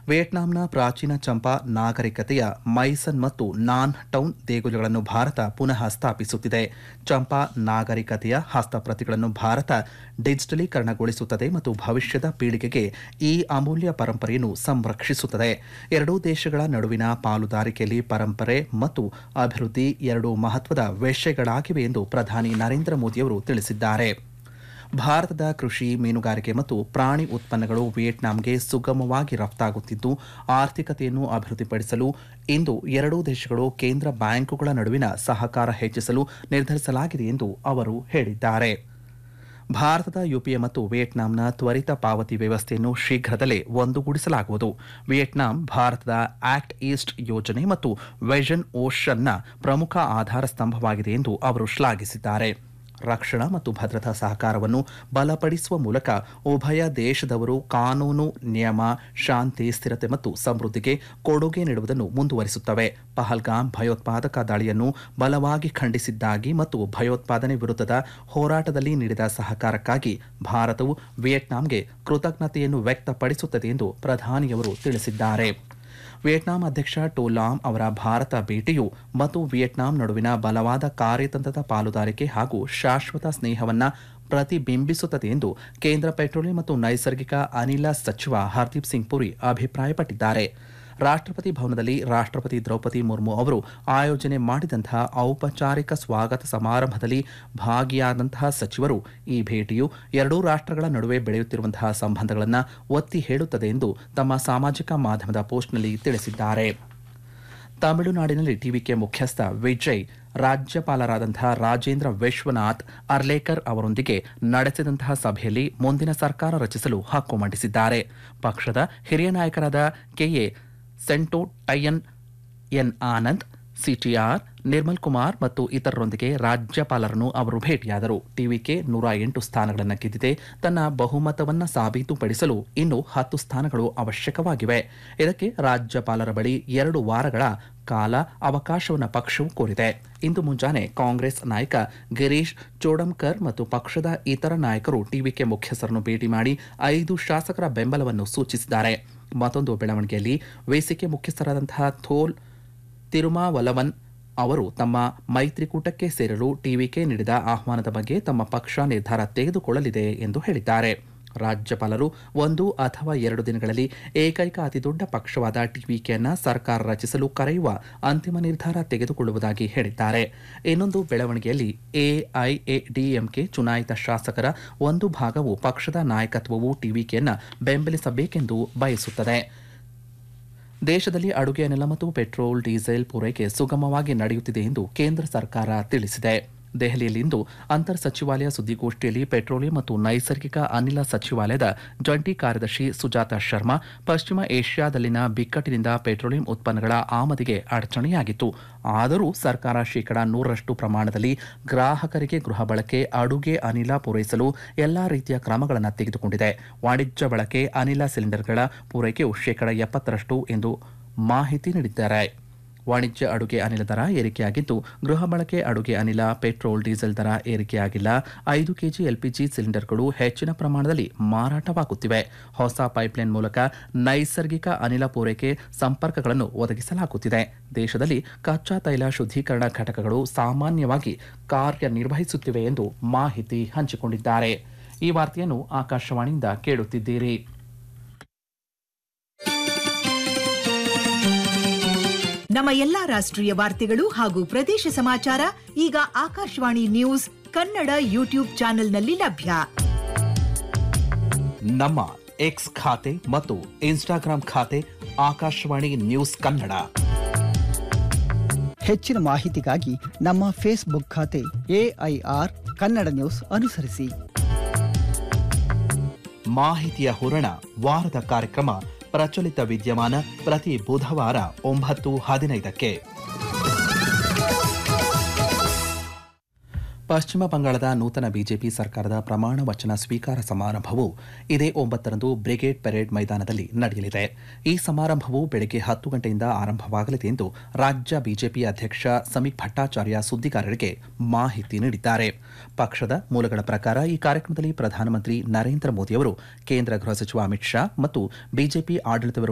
ವಿಯೆಟ್ನಾಂನ ಪ್ರಾಚೀನ ಚಂಪಾ ನಾಗರಿಕತೆಯ ಮೈಸನ್ ಮತ್ತು ನಾನ್ ಟೌನ್ ದೇಗುಲಗಳನ್ನು ಭಾರತ ಪುನಃ ಸ್ಥಾಪಿಸುತ್ತಿದೆ. ಚಂಪಾ ನಾಗರಿಕತೆಯ ಹಸ್ತಪ್ರತಿಗಳನ್ನು ಭಾರತ ಡಿಜಿಟಲೀಕರಣಗೊಳಿಸುತ್ತದೆ ಮತ್ತು ಭವಿಷ್ಯದ ಪೀಳಿಗೆಗೆ ಈ ಅಮೂಲ್ಯ ಪರಂಪರೆಯನ್ನು ಸಂರಕ್ಷಿಸುತ್ತದೆ. ಎರಡೂ ದೇಶಗಳ ನಡುವಿನ ಪಾಲುದಾರಿಕೆಯಲ್ಲಿ ಪರಂಪರೆ ಮತ್ತು ಅಭಿವೃದ್ಧಿ ಎರಡು ಮಹತ್ವದ ವಿಷಯಗಳಾಗಿವೆ ಎಂದು ಪ್ರಧಾನಿ ನರೇಂದ್ರ ಮೋದಿಯವರು ತಿಳಿಸಿದ್ದಾರೆ. ಭಾರತದ ಕೃಷಿ, ಮೀನುಗಾರಿಕೆ ಮತ್ತು ಪ್ರಾಣಿ ಉತ್ಪನ್ನಗಳು ವಿಯೆಟ್ನಾಂಗೆ ಸುಗಮವಾಗಿ ರಫ್ತಾಗುತ್ತಿದ್ದು, ಆರ್ಥಿಕತೆಯನ್ನು ಅಭಿವೃದ್ಧಿಪಡಿಸಲು ಇಂದು ಎರಡೂ ದೇಶಗಳು ಕೇಂದ್ರ ಬ್ಯಾಂಕುಗಳ ನಡುವಿನ ಸಹಕಾರ ಹೆಚ್ಚಿಸಲು ನಿರ್ಧರಿಸಲಾಗಿದೆ ಎಂದು ಅವರು ಹೇಳಿದ್ದಾರೆ. ಭಾರತದ ಯುಪಿಐ ಮತ್ತು ವಿಯೆಟ್ನಾಂನ ತ್ವರಿತ ಪಾವತಿ ವ್ಯವಸ್ಥೆಯನ್ನು ಶೀಘ್ರದಲ್ಲೇ ಒಂದುಗೂಡಿಸಲಾಗುವುದು. ವಿಯೆಟ್ನಾಂ ಭಾರತದ ಆಕ್ಟ್ ಈಸ್ಟ್ ಯೋಜನೆ ಮತ್ತು ವಿಷನ್ ಓಷನ್ನ ಪ್ರಮುಖ ಆಧಾರ ಸ್ತಂಭವಾಗಿದೆ ಎಂದು ಅವರು ಶ್ಲಾಘಿಸಿದ್ದಾರೆ. ರಕ್ಷಣಾ ಮತ್ತು ಭದ್ರತಾ ಸಹಕಾರವನ್ನು ಬಲಪಡಿಸುವ ಮೂಲಕ ಉಭಯ ದೇಶದವರು ಕಾನೂನು, ನಿಯಮ, ಶಾಂತಿ, ಸ್ಥಿರತೆ ಮತ್ತು ಸಮೃದ್ಧಿಗೆ ಕೊಡುಗೆ ನೀಡುವುದನ್ನು ಮುಂದುವರಿಸುತ್ತವೆ. ಪಹಲ್ಗಾಮ್ ಭಯೋತ್ಪಾದಕ ದಾಳಿಯನ್ನು ಬಲವಾಗಿ ಖಂಡಿಸಿದ್ದಾಗಿ ಮತ್ತು ಭಯೋತ್ಪಾದನೆ ವಿರುದ್ಧದ ಹೋರಾಟದಲ್ಲಿ ನೀಡಿದ ಸಹಕಾರಕ್ಕಾಗಿ ಭಾರತವು ವಿಯೆಟ್ನಾಂಗೆ ಕೃತಜ್ಞತೆಯನ್ನು ವ್ಯಕ್ತಪಡಿಸುತ್ತದೆ ಎಂದು ಪ್ರಧಾನಿಯವರು ತಿಳಿಸಿದ್ದಾರೆ. ವಿಯೆಟ್ನಾಂ ಅಧ್ಯಕ್ಷ ಟೋ ಲಾಮ್ ಅವರ ಭಾರತ ಭೇಟಿಯು ಮತ್ತು ವಿಯೆಟ್ನಾಂ ನಡುವಿನ ಬಲವಾದ ಕಾರ್ಯತಂತ್ರದ ಪಾಲುದಾರಿಕೆ ಹಾಗೂ ಶಾಶ್ವತ ಸ್ನೇಹವನ್ನು ಪ್ರತಿಬಿಂಬಿಸುತ್ತದೆ ಎಂದು ಕೇಂದ್ರ ಪೆಟ್ರೋಲಿಯಂ ಮತ್ತು ನೈಸರ್ಗಿಕ ಅನಿಲ ಸಚಿವ ಹರ್ದೀಪ್ ಸಿಂಗ್ ಪುರಿ ಅಭಿಪ್ರಾಯಪಟ್ಟಿದ್ದಾರೆ. ರಾಷ್ಟ್ರಪತಿ ಭವನದಲ್ಲಿ ರಾಷ್ಟ್ರಪತಿ ದ್ರೌಪದಿ ಮುರ್ಮು ಅವರು ಆಯೋಜನೆ ಮಾಡಿದಂತಹ ಔಪಚಾರಿಕ ಸ್ವಾಗತ ಸಮಾರಂಭದಲ್ಲಿ ಭಾಗಿಯಾದಂತಹ ಸಚಿವರು ಈ ಭೇಟಿಯು ಎರಡೂ ರಾಷ್ಟ್ರಗಳ ನಡುವೆ ಬೆಳೆಯುತ್ತಿರುವಂತಹ ಸಂಬಂಧಗಳನ್ನು ಒತ್ತಿ ಹೇಳುತ್ತದೆ ಎಂದು ತಮ್ಮ ಸಾಮಾಜಿಕ ಮಾಧ್ಯಮದ ಪೋಸ್ಟ್ನಲ್ಲಿ ತಿಳಿಸಿದ್ದಾರೆ. ತಮಿಳುನಾಡಿನಲ್ಲಿ ಟಿವಿಕೆ ಮುಖ್ಯಸ್ಥ ವಿಜಯ್ ರಾಜ್ಯಪಾಲರಾದಂತಹ ರಾಜೇಂದ್ರ ವಿಶ್ವನಾಥ್ ಅರ್ಲೇಕರ್ ಅವರೊಂದಿಗೆ ನಡೆಸಿದಂತಹ ಸಭೆಯಲ್ಲಿ ಮುಂದಿನ ಸರ್ಕಾರ ರಚಿಸಲು ಹಕ್ಕು ಮಂಡಿಸಿದ್ದಾರೆ. ಪಕ್ಷದ ಹಿರಿಯ ನಾಯಕರಾದ K A ಸೆಂಟೋಟಯ್ಯನ್, N Anand, CTR Nirmal Kumar ಮತ್ತು ಇತರರೊಂದಿಗೆ ರಾಜ್ಯಪಾಲರನ್ನು ಅವರು ಭೇಟಿಯಾದರು. ಟಿವಿಕೆ 108 ಸ್ಥಾನಗಳನ್ನು ಗೆದ್ದಿದೆ. ತನ್ನ ಬಹುಮತವನ್ನು ಸಾಬೀತುಪಡಿಸಲು ಇನ್ನೂ 10 ಸ್ಥಾನಗಳು ಅವಶ್ಯಕವಾಗಿವೆ. ಇದಕ್ಕೆ ರಾಜ್ಯಪಾಲರ ಬಳಿ 2 ವಾರಗಳ ಕಾಲ ಅವಕಾಶವನ್ನು ಪಕ್ಷವು ಕೋರಿದೆ. ಇಂದು ಮುಂಜಾನೆ ಕಾಂಗ್ರೆಸ್ ನಾಯಕ ಗಿರೀಶ್ ಚೋಡಂಕರ್ ಮತ್ತು ಪಕ್ಷದ ಇತರ ನಾಯಕರು ಟಿವಿಕೆ ಮುಖ್ಯಸ್ಥರನ್ನು ಭೇಟಿ ಮಾಡಿ 5 ಶಾಸಕರ ಬೆಂಬಲವನ್ನು ಸೂಚಿಸಿದ್ದಾರೆ. ಮತ್ತೊಂದು ಬೆಳವಣಿಗೆಯಲ್ಲಿ ವೇಸಿಕೆ ಮುಖ್ಯಸ್ಥರಾದಂತಹ ಥೋಲ್ ತಿರುಮಾವಲವನ್ ಅವರು ತಮ್ಮ ಮೈತ್ರಿಕೂಟಕ್ಕೆ ಸೇರಲು ಟಿವಿಕೆ ನೀಡಿದ ಆಹ್ವಾನದ ಬಗ್ಗೆ ತಮ್ಮ ಪಕ್ಷ ನಿರ್ಧಾರ ತೆಗೆದುಕೊಳ್ಳಲಿದೆ ಎಂದು ಹೇಳಿದ್ದಾರೆ. ರಾಜ್ಯಪಾಲರು 1 ಅಥವಾ 2 ದಿನಗಳಲ್ಲಿ ಏಕೈಕ ಅತಿದೊಡ್ಡ ಪಕ್ಷವಾದ ಟಿವಿಕೆಯನ್ನು ಸರ್ಕಾರ ರಚಿಸಲು ಕರೆಯುವ ಅಂತಿಮ ನಿರ್ಧಾರ ತೆಗೆದುಕೊಳ್ಳುವುದಾಗಿ ಹೇಳಿದ್ದಾರೆ. ಇನ್ನೊಂದು ಬೆಳವಣಿಗೆಯಲ್ಲಿ ಎಐಎಡಿಎಂಕೆ ಚುನಾಯಿತ ಶಾಸಕರ ಒಂದು ಭಾಗವು ಪಕ್ಷದ ನಾಯಕತ್ವವು ಟಿವಿಕೆಯನ್ನು ಬೆಂಬಲಿಸಬೇಕೆಂದು ಬಯಸುತ್ತದೆ. ದೇಶದಲ್ಲಿ ಅಡುಗೆ ಅನಿಲ ಮತ್ತು ಪೆಟ್ರೋಲ್, ಡೀಸೆಲ್ ಪೂರೈಕೆ ಸುಗಮವಾಗಿ ನಡೆಯುತ್ತಿದೆ ಎಂದು ಕೇಂದ್ರ ಸರ್ಕಾರ ತಿಳಿಸಿದೆ. ದೆಹಲಿಯಲ್ಲಿಂದು ಅಂತರ್ ಸಚಿವಾಲಯ ಸುದ್ದಿಗೋಷ್ಠಿಯಲ್ಲಿ ಪೆಟ್ರೋಲಿಯಂ ಮತ್ತು ನೈಸರ್ಗಿಕ ಅನಿಲ ಸಚಿವಾಲಯದ ಜಂಟಿ ಕಾರ್ಯದರ್ಶಿ ಸುಜಾತಾ ಶರ್ಮಾ, ಪಶ್ಚಿಮ ಏಷ್ಯಾದಲ್ಲಿನ ಬಿಕ್ಕಟ್ಟಿನಿಂದ ಪೆಟ್ರೋಲಿಯಂ ಉತ್ಪನ್ನಗಳ ಆಮದಿಗೆ ಅಡಚಣೆಯಾಗಿತ್ತು. ಆದರೂ ಸರ್ಕಾರ 100% ಪ್ರಮಾಣದಲ್ಲಿ ಗ್ರಾಹಕರಿಗೆ ಗೃಹ ಬಳಕೆ ಅಡುಗೆ ಅನಿಲ ಪೂರೈಸಲು ಎಲ್ಲಾ ರೀತಿಯ ಕ್ರಮಗಳನ್ನು ತೆಗೆದುಕೊಂಡಿದೆ. ವಾಣಿಜ್ಯ ಬಳಕೆ ಅನಿಲ ಸಿಲಿಂಡರ್ಗಳ ಪೂರೈಕೆಯು 70% ಎಂದು ಮಾಹಿತಿ ನೀಡಿದ್ದಾರೆ. ವಾಣಿಜ್ಯ ಅಡುಗೆ ಅನಿಲ ದರ ಏರಿಕೆಯಾಗಿದ್ದು, ಗೃಹ ಬಳಕೆ ಅಡುಗೆ ಅನಿಲ, ಪೆಟ್ರೋಲ್, ಡೀಸೆಲ್ ದರ ಏರಿಕೆಯಾಗಿಲ್ಲ. 5 ಕೆಜಿ ಎಲ್ಪಿಜಿ ಸಿಲಿಂಡರ್ಗಳು ಹೆಚ್ಚಿನ ಪ್ರಮಾಣದಲ್ಲಿ ಮಾರಾಟವಾಗುತ್ತಿವೆ. ಹೊಸ ಪೈಪ್ಲೈನ್ ಮೂಲಕ ನೈಸರ್ಗಿಕ ಅನಿಲ ಪೂರೈಕೆ ಸಂಪರ್ಕಗಳನ್ನು ಒದಗಿಸಲಾಗುತ್ತಿದೆ. ದೇಶದಲ್ಲಿ ಕಚ್ಚಾ ತೈಲ ಶುದ್ಧೀಕರಣ ಘಟಕಗಳು ಸಾಮಾನ್ಯವಾಗಿ ಕಾರ್ಯನಿರ್ವಹಿಸುತ್ತಿವೆ ಎಂದು ಮಾಹಿತಿ ಹಂಚಿಕೊಂಡಿದ್ದಾರೆ. ಈ ವಾರ್ತೆಯನ್ನು ಆಕಾಶವಾಣಿಯಿಂದ ಕೇಳುತ್ತಿದ್ದೀರಿ. ನಮ್ಮ ಎಲ್ಲಾ ರಾಷ್ಟ್ರೀಯ ವಾರ್ತೆಗಳು ಹಾಗೂ ಪ್ರದೇಶ ಸಮಾಚಾರ ಈಗ ಆಕಾಶವಾಣಿ ನ್ಯೂಸ್ ಕನ್ನಡ ಯೂಟ್ಯೂಬ್ ಚಾನೆಲ್ನಲ್ಲಿ ಲಭ್ಯ. ನಮ್ಮ ಎಕ್ಸ್ ಖಾತೆ ಮತ್ತು ಇನ್ಸ್ಟಾಗ್ರಾಂ ಖಾತೆ ಆಕಾಶವಾಣಿ ನ್ಯೂಸ್ ಕನ್ನಡ. ಹೆಚ್ಚಿನ ಮಾಹಿತಿಗಾಗಿ ನಮ್ಮ ಫೇಸ್ಬುಕ್ ಖಾತೆ ಎಐಆರ್ ಕನ್ನಡ ನ್ಯೂಸ್ ಅನುಸರಿಸಿ. ಮಾಹಿತಿಯ ಹೂರಣ ವಾರದ ಕಾರ್ಯಕ್ರಮ ಪ್ರಚಲಿತ ವಿದ್ಯಮಾನ ಪ್ರತಿ ಬುಧವಾರ 9:15ಕ್ಕೆ. ಪಶ್ಚಿಮ ಬಂಗಾಳದ ನೂತನ ಬಿಜೆಪಿ ಸರ್ಕಾರದ ಪ್ರಮಾಣ ವಚನ ಸ್ವೀಕಾರ ಸಮಾರಂಭವು ಇದೇ 9ರಂದು ಬ್ರಿಗೇಡ್ ಪೆರೇಡ್ ಮೈದಾನದಲ್ಲಿ ನಡೆಯಲಿದೆ. ಈ ಸಮಾರಂಭವು ಬೆಳಗ್ಗೆ 10 ಗಂಟೆಯಿಂದ ಆರಂಭವಾಗಲಿದೆ ಎಂದು ರಾಜ್ಯ ಬಿಜೆಪಿ ಅಧ್ಯಕ್ಷ ಸಮೀಕ್ ಭಟ್ಟಾಚಾರ್ಯ ಸುದ್ದಿಗಾರರಿಗೆ ಮಾಹಿತಿ ನೀಡಿದ್ದಾರೆ. ಪಕ್ಷದ ಮೂಲಗಳ ಪ್ರಕಾರ ಈ ಕಾರ್ಯಕ್ರಮದಲ್ಲಿ ಪ್ರಧಾನಮಂತ್ರಿ ನರೇಂದ್ರ ಮೋದಿ ಅವರು, ಕೇಂದ್ರ ಗೃಹ ಸಚಿವ ಅಮಿತ್ ಶಾ ಮತ್ತು ಬಿಜೆಪಿ ಆಡಳಿತ